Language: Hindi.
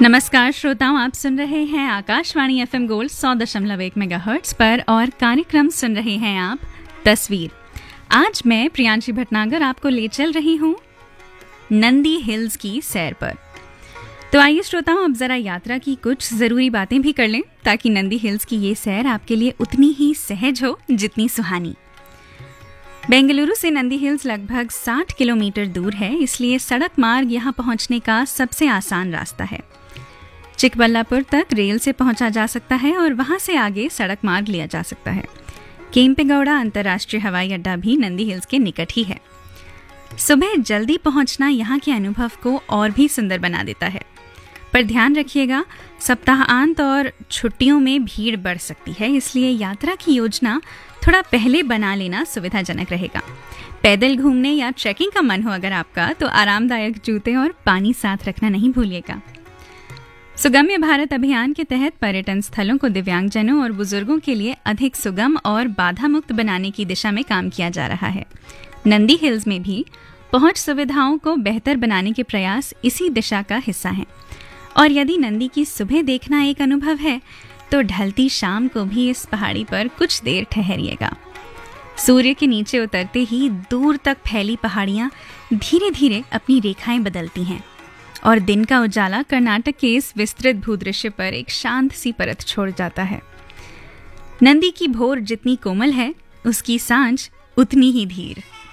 नमस्कार श्रोताओं, आप सुन रहे हैं आकाशवाणी एफएम गोल्ड 100.1 मेगाहर्ट्ज पर और कार्यक्रम सुन रहे हैं आप तस्वीर। आज मैं प्रियांशी भटनागर आपको ले चल रही हूँ नंदी हिल्स की सैर पर। तो आइए श्रोताओं, अब जरा यात्रा की कुछ जरूरी बातें भी कर लें ताकि नंदी हिल्स की ये सैर आपके लिए उतनी ही सहज हो जितनी सुहानी। बेंगलुरु से नंदी हिल्स लगभग 60 किलोमीटर दूर है, इसलिए सड़क मार्ग यहाँ पहुँचने का सबसे आसान रास्ता है। चिकबल्लापुर तक रेल से पहुंचा जा सकता है और वहां से आगे सड़क मार्ग लिया जा सकता है। केम्पेगौड़ा अंतर्राष्ट्रीय हवाई अड्डा भी नंदी हिल्स के निकट ही है। सुबह जल्दी पहुंचना यहाँ के अनुभव को और भी सुंदर बना देता है, पर ध्यान रखिएगा सप्ताहांत और छुट्टियों में भीड़ बढ़ सकती है, इसलिए यात्रा की योजना थोड़ा पहले बना लेना सुविधाजनक रहेगा। पैदल घूमने या ट्रैकिंग का मन हो अगर आपका, तो आरामदायक जूते और पानी साथ रखना नहीं भूलिएगा। सुगम्य भारत अभियान के तहत पर्यटन स्थलों को दिव्यांगजनों और बुजुर्गों के लिए अधिक सुगम और बाधा मुक्त बनाने की दिशा में काम किया जा रहा है। नंदी हिल्स में भी पहुंच सुविधाओं को बेहतर बनाने के प्रयास इसी दिशा का हिस्सा हैं। और यदि नंदी की सुबह देखना एक अनुभव है, तो ढलती शाम को भी इस पहाड़ी पर कुछ देर ठहरिएगा। सूर्य के नीचे उतरते ही दूर तक फैली पहाड़ियां धीरे धीरे अपनी रेखाएं बदलती हैं और दिन का उजाला कर्नाटक के इस विस्तृत भूदृश्य पर एक शांत सी परत छोड़ जाता है। नंदी की भोर जितनी कोमल है, उसकी सांझ उतनी ही धीर।